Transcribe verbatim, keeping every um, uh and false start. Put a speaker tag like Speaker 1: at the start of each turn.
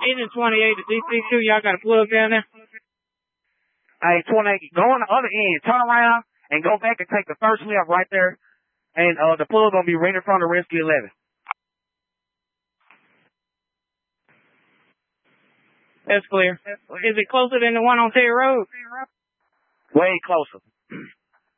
Speaker 1: Agent twenty-eight to D C Q, y'all got a plug down there?
Speaker 2: Hey, twenty-eight, go on the other end, turn around, and go back and take the first left right there. And uh, the plug gonna be right in front of Rescue eleven.
Speaker 1: That's clear. Is it closer than the one on Terry Road?
Speaker 2: Way closer.